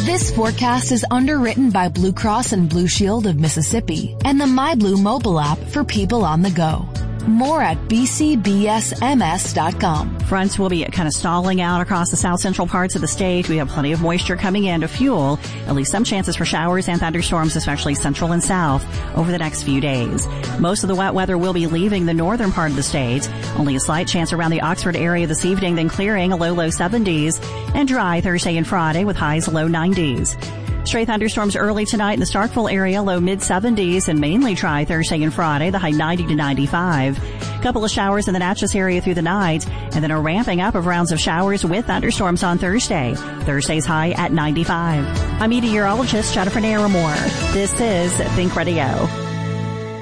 This forecast is underwritten by Blue Cross and Blue Shield of Mississippi and the MyBlue mobile app for people on the go. More at bcbsms.com. Fronts will be kind of stalling out across the south central parts of the state. We have plenty of moisture coming in to fuel at least some chances for showers and thunderstorms, especially central and south, over the next few days. Most of the wet weather will be leaving the northern part of the state. Only a slight chance around the Oxford area this evening, then clearing a low 70s and dry Thursday and Friday with highs low 90s. Stray thunderstorms early tonight in the Starkville area, low mid-70s, and mainly dry Thursday and Friday, the high 90 to 95. Couple of showers in the Natchez area through the night, and then a ramping up of rounds of showers with thunderstorms on Thursday. Thursday's high at 95. I'm meteorologist Jennifer Naramore. This is Think Radio.